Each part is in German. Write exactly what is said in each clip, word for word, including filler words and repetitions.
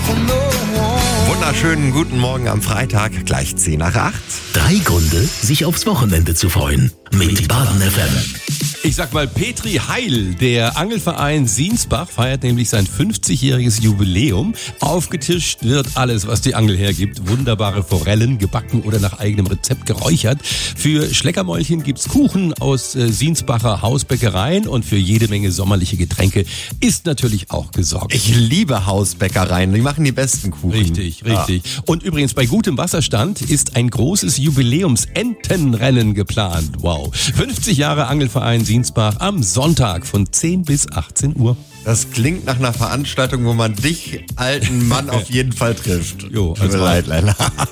Wunderschönen guten Morgen am Freitag, gleich zehn nach acht. Drei Gründe, sich aufs Wochenende zu freuen. Mit Baden F M. Ich sag mal Petri Heil, der Angelverein Siensbach feiert nämlich sein fünfzigjähriges Jubiläum. Aufgetischt wird alles, was die Angel hergibt. Wunderbare Forellen, gebacken oder nach eigenem Rezept geräuchert. Für Schleckermäulchen gibt's Kuchen aus äh, Siensbacher Hausbäckereien und für jede Menge sommerliche Getränke ist natürlich auch gesorgt. Ich liebe Hausbäckereien, die machen die besten Kuchen. Richtig, richtig. Ja. Und übrigens bei gutem Wasserstand ist ein großes Jubiläums-Entenrennen geplant. Wow. fünfzig Jahre Angelverein Siensbach am Sonntag von zehn bis achtzehn Uhr. Das klingt nach einer Veranstaltung, wo man dich, alten Mann, auf jeden Fall trifft. Jo, als, leid, leid.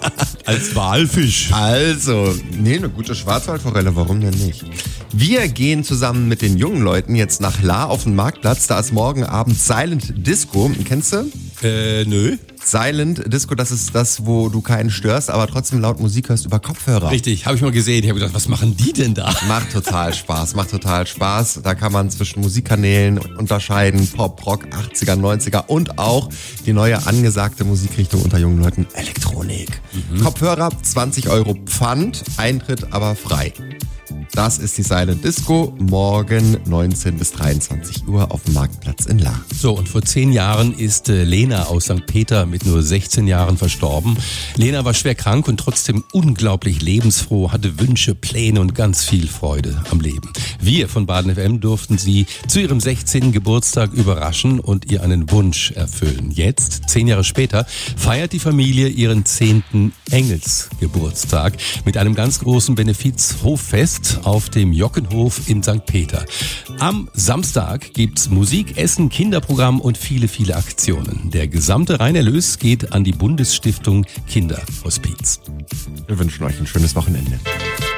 als Walfisch. Also, nee, eine gute Schwarzwaldforelle, warum denn nicht? Wir gehen zusammen mit den jungen Leuten jetzt nach Lahr auf den Marktplatz. Da ist morgen Abend Silent Disco. Kennst du? Äh, nö. Silent Disco, das ist das, wo du keinen störst, aber trotzdem laut Musik hörst über Kopfhörer. Richtig, habe ich mal gesehen. Ich habe gedacht, was machen die denn da? Macht total Spaß, macht total Spaß. Da kann man zwischen Musikkanälen unterscheiden, Pop, Rock, achtziger, neunziger und auch die neue angesagte Musikrichtung unter jungen Leuten, Elektronik. Mhm. Kopfhörer, zwanzig Euro Pfand, Eintritt aber frei. Das ist die Silent Disco, morgen neunzehn bis dreiundzwanzig Uhr auf dem Marktplatz in Lahr. So, und vor zehn Jahren ist äh, Lena aus Sankt Peter mit nur sechzehn Jahren verstorben. Lena war schwer krank und trotzdem unglaublich lebensfroh, hatte Wünsche, Pläne und ganz viel Freude am Leben. Wir von Baden F M durften sie zu ihrem sechzehnten Geburtstag überraschen und ihr einen Wunsch erfüllen. Jetzt, zehn Jahre später, feiert die Familie ihren zehnten Engelsgeburtstag mit einem ganz großen Benefizhoffest auf dem Jockenhof in Sankt Peter. Am Samstag gibt's Musik, Essen, Kinderprogramm und viele, viele Aktionen. Der gesamte Reinerlös geht an die Bundesstiftung Kinderhospiz. Wir wünschen euch ein schönes Wochenende.